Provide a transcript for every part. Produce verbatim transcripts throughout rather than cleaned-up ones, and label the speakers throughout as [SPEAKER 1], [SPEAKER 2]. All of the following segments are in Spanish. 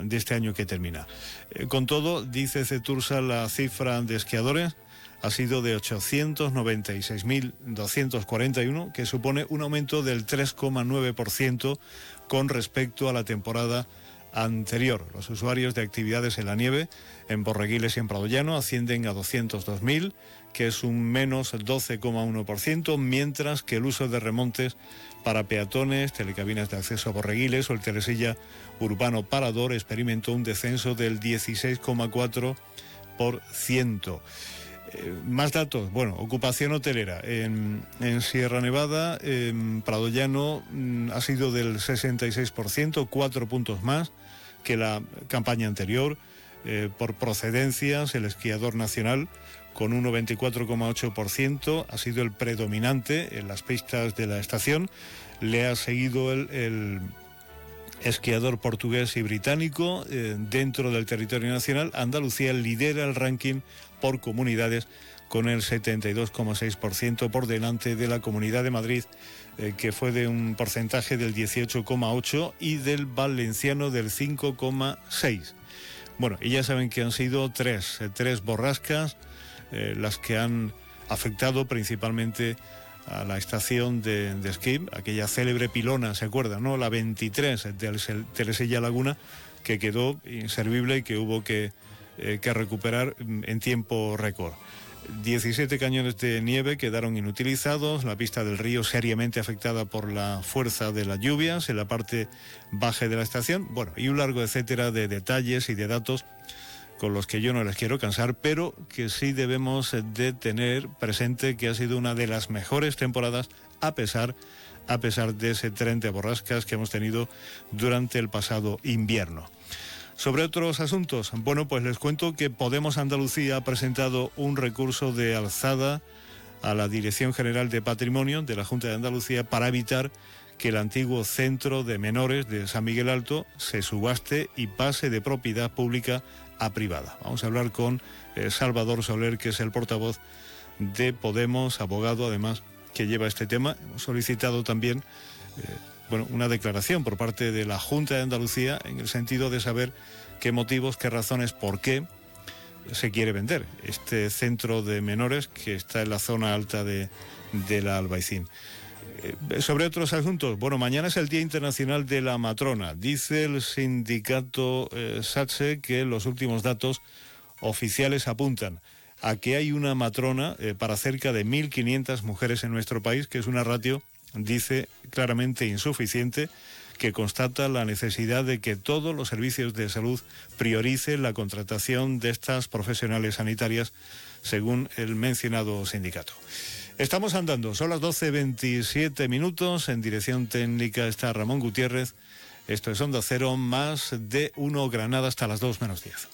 [SPEAKER 1] de este año que termina. Eh, con todo, dice Cetursa, la cifra de esquiadores ha sido de ochocientos noventa y seis mil doscientos cuarenta y uno, que supone un aumento del tres coma nueve por ciento con respecto a la temporada anterior. Los usuarios de actividades en la nieve en Borreguiles y en Pradollano ascienden a doscientos dos mil, que es un menos doce coma uno por ciento, mientras que el uso de remontes para peatones, telecabinas de acceso a Borreguiles o el telesilla urbano Parador experimentó un descenso del dieciséis coma cuatro por ciento. Eh, más datos, bueno, ocupación hotelera en, en Sierra Nevada, en Pradollano mm, ha sido del sesenta y seis por ciento, cuatro puntos más que la campaña anterior. Eh, por procedencias, el esquiador nacional con un noventa y cuatro coma ocho por ciento ha sido el predominante en las pistas de la estación. Le ha seguido el, el esquiador portugués y británico. Eh, dentro del territorio nacional, Andalucía lidera el ranking por comunidades con el setenta y dos coma seis por ciento por delante de la Comunidad de Madrid, eh, que fue de un porcentaje del dieciocho coma ocho por ciento y del valenciano del cinco coma seis por ciento. Bueno, y ya saben que han sido tres, eh, tres borrascas eh, las que han afectado principalmente a la estación de, de esquí, aquella célebre pilona, ¿se acuerdan, no? La veintitrés del Telesilla Laguna, que quedó inservible y que hubo que, eh, que recuperar en tiempo récord. diecisiete cañones de nieve quedaron inutilizados, la pista del río seriamente afectada por la fuerza de las lluvias en la parte baja de la estación, bueno, y un largo etcétera de detalles y de datos con los que yo no les quiero cansar, pero que sí debemos de tener presente que ha sido una de las mejores temporadas a pesar, a pesar de ese tren de borrascas que hemos tenido durante el pasado invierno. Sobre otros asuntos, bueno, pues les cuento que Podemos Andalucía ha presentado un recurso de alzada a la Dirección General de Patrimonio de la Junta de Andalucía para evitar que el antiguo centro de menores de San Miguel Alto se subaste y pase de propiedad pública a privada. Vamos a hablar con eh, Salvador Soler, que es el portavoz de Podemos, abogado además que lleva este tema. Hemos solicitado también eh, bueno, una declaración por parte de la Junta de Andalucía en el sentido de saber qué motivos, qué razones, por qué se quiere vender este centro de menores que está en la zona alta de, de la Albaicín. Eh, sobre otros asuntos, bueno, mañana es el Día Internacional de la Matrona. Dice el sindicato eh, SATSE que los últimos datos oficiales apuntan a que hay una matrona eh, para cerca de mil quinientas mujeres en nuestro país, que es una ratio, dice, claramente insuficiente, que constata la necesidad de que todos los servicios de salud prioricen la contratación de estas profesionales sanitarias, según el mencionado sindicato. Estamos andando, son las doce veintisiete minutos, en dirección técnica está Ramón Gutiérrez. Esto es Onda Cero, más de uno Granada hasta las dos menos diez.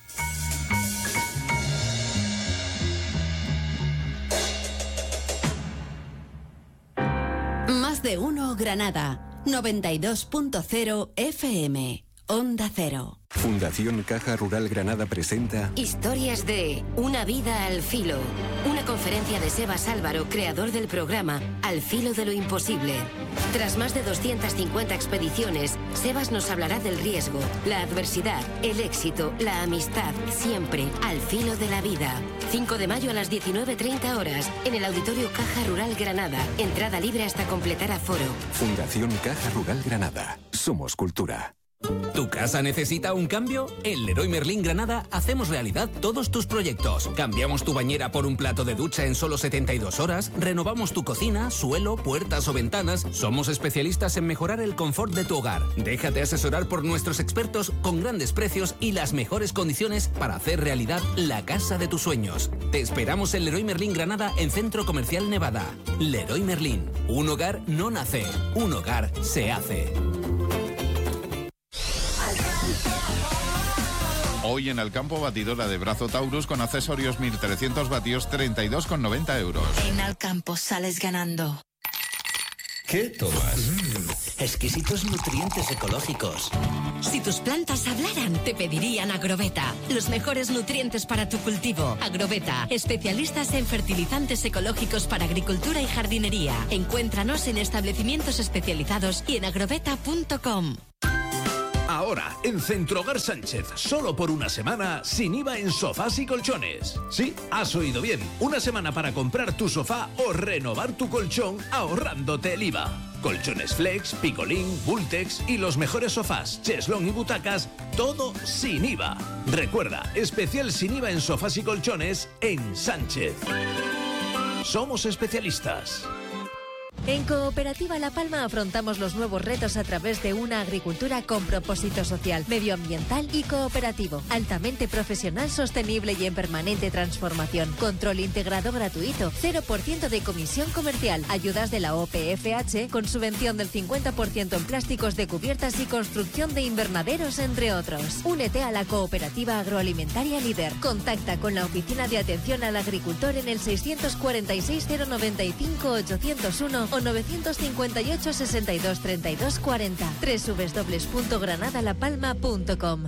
[SPEAKER 2] Más de uno Granada, noventa y dos punto cero F M, Onda Cero.
[SPEAKER 3] Fundación Caja Rural Granada presenta
[SPEAKER 4] Historias de Una vida al filo. Una conferencia de Sebas Álvaro, creador del programa Al filo de lo imposible. Tras más de doscientas cincuenta expediciones, Sebas nos hablará del riesgo, la adversidad, el éxito, la amistad, siempre al filo de la vida. cinco de mayo a las diecinueve treinta horas, en el Auditorio Caja Rural Granada. Entrada libre hasta completar aforo.
[SPEAKER 3] Fundación Caja Rural Granada. Somos cultura.
[SPEAKER 5] ¿Tu casa necesita un cambio? En Leroy Merlin Granada hacemos realidad todos tus proyectos. Cambiamos tu bañera por un plato de ducha en solo setenta y dos horas, renovamos tu cocina, suelo, puertas o ventanas. Somos especialistas en mejorar el confort de tu hogar. Déjate asesorar por nuestros expertos con grandes precios y las mejores condiciones para hacer realidad la casa de tus sueños. Te esperamos en Leroy Merlin Granada, en Centro Comercial Nevada. Leroy Merlin. Un hogar no nace, un hogar se hace.
[SPEAKER 6] Hoy en el campo, batidora de brazo Taurus con accesorios mil trescientos vatios, treinta y dos con noventa euros.
[SPEAKER 7] En el campo sales ganando.
[SPEAKER 8] ¿Qué tomas? Mm, exquisitos nutrientes ecológicos.
[SPEAKER 9] Si tus plantas hablaran, te pedirían Agroveta. Los mejores nutrientes para tu cultivo. Agroveta, especialistas en fertilizantes ecológicos para agricultura y jardinería. Encuéntranos en establecimientos especializados y en agroveta punto com.
[SPEAKER 10] Ahora Ahora, en Centrohogar Sánchez, solo por una semana, sin I V A en sofás y colchones. Sí, has oído bien. Una semana para comprar tu sofá o renovar tu colchón ahorrándote el I V A. Colchones Flex, Picolín, Bultex y los mejores sofás, cheslón y butacas, todo sin I V A. Recuerda, especial sin I V A en sofás y colchones en Sánchez. Somos especialistas.
[SPEAKER 11] En Cooperativa La Palma afrontamos los nuevos retos a través de una agricultura con propósito social, medioambiental y cooperativo, altamente profesional, sostenible y en permanente transformación. Control integrado gratuito, cero por ciento de comisión comercial, ayudas de la O P F H con subvención del cincuenta por ciento en plásticos de cubiertas y construcción de invernaderos, entre otros. Únete a la Cooperativa Agroalimentaria Líder. Contacta con la Oficina de Atención al Agricultor en el seiscientos cuarenta y seis cero noventa y cinco ochocientos uno o novecientos cincuenta y ocho sesenta y dos treinta y dos cuarenta. doble u doble u doble u punto granada la palma punto com.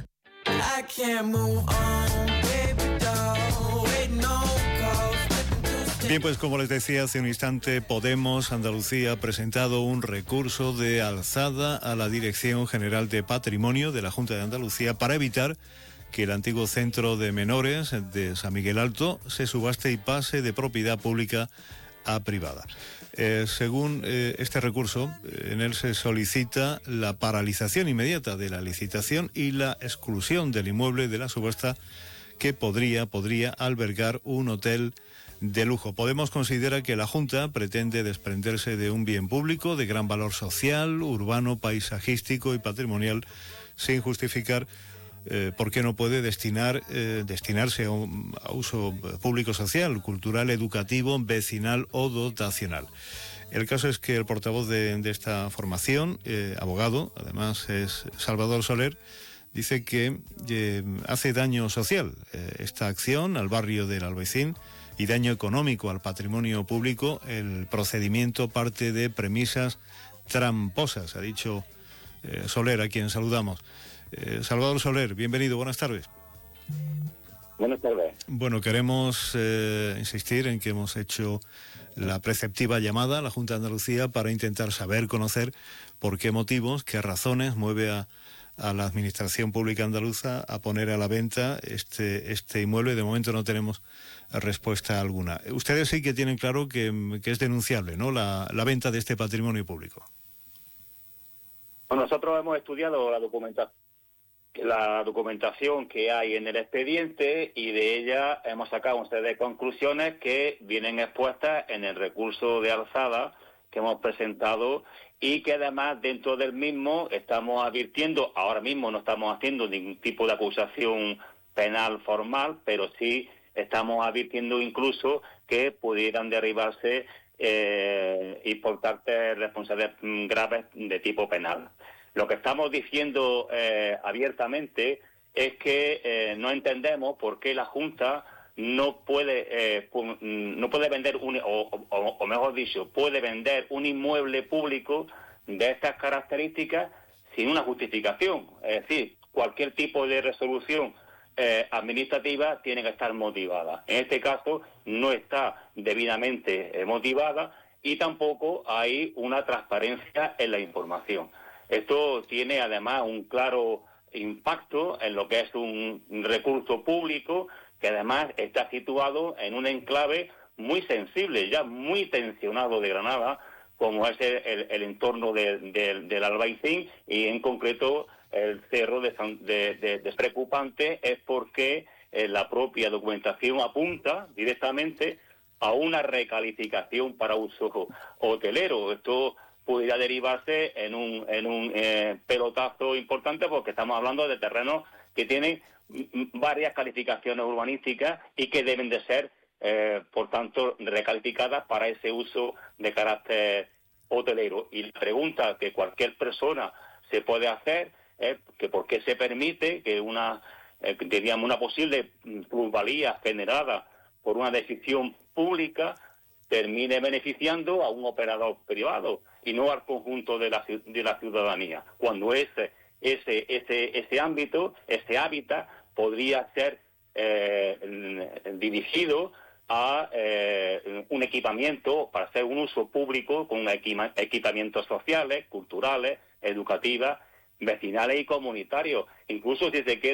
[SPEAKER 1] Bien, pues como les decía hace un instante, Podemos Andalucía ha presentado un recurso de alzada a la Dirección General de Patrimonio de la Junta de Andalucía para evitar que el antiguo centro de menores de San Miguel Alto se subaste y pase de propiedad pública a privada. Eh, según eh, este recurso, eh, en él se solicita la paralización inmediata de la licitación y la exclusión del inmueble de la subasta que podría, podría albergar un hotel de lujo. Podemos considerar que la Junta pretende desprenderse de un bien público de gran valor social, urbano, paisajístico y patrimonial sin justificar Eh, ¿por qué no puede destinar eh, destinarse a, un, a uso público social, cultural, educativo, vecinal o dotacional? El caso es que el portavoz de, de esta formación, eh, abogado, además es Salvador Soler, dice que eh, hace daño social eh, esta acción al barrio del Albaicín y daño económico al patrimonio público. El procedimiento parte de premisas tramposas, ha dicho eh, Soler, a quien saludamos. Eh, Salvador Soler, bienvenido, buenas tardes.
[SPEAKER 12] Buenas tardes.
[SPEAKER 1] Bueno, queremos eh, insistir en que hemos hecho la preceptiva llamada a la Junta de Andalucía para intentar saber, conocer por qué motivos, qué razones mueve a, a la Administración Pública Andaluza a poner a la venta este, este inmueble. De momento no tenemos respuesta alguna. Ustedes sí que tienen claro que, que es denunciable, ¿no?, la, la venta de este patrimonio público.
[SPEAKER 12] Bueno, nosotros hemos estudiado la documentación. la documentación que hay en el expediente y de ella hemos sacado una serie de conclusiones que vienen expuestas en el recurso de alzada que hemos presentado y que además dentro del mismo estamos advirtiendo, ahora mismo no estamos haciendo ningún tipo de acusación penal formal, pero sí estamos advirtiendo incluso que pudieran derribarse eh, y por parte responsabilidades graves de tipo penal. Lo que estamos diciendo eh, abiertamente es que eh, no entendemos por qué la Junta no puede eh, no puede vender un, o, o, o mejor dicho, puede vender un inmueble público de estas características sin una justificación. Es decir, cualquier tipo de resolución eh, administrativa tiene que estar motivada. En este caso no está debidamente eh, motivada y tampoco hay una transparencia en la información. Esto tiene además un claro impacto en lo que es un recurso público que además está situado en un enclave muy sensible, ya muy tensionado de Granada, como es el, el, el entorno de, de, del Albaicín y en concreto el cerro de, San, de, de, de preocupante es porque eh, la propia documentación apunta directamente a una recalificación para uso hotelero. Esto pudiera derivarse en un en un eh, pelotazo importante porque estamos hablando de terrenos que tienen varias calificaciones urbanísticas y que deben de ser, eh, por tanto, recalificadas para ese uso de carácter hotelero. Y la pregunta que cualquier persona se puede hacer es que por qué se permite que una, eh, diríamos, una posible plusvalía generada por una decisión pública termine beneficiando a un operador privado y no al conjunto de la, de la ciudadanía, cuando ese ese ese ese ámbito, ese hábitat podría ser eh, dirigido a eh, un equipamiento para hacer un uso público con equipa- equipamientos sociales, culturales, educativas, vecinales y comunitarios. Incluso si se quiere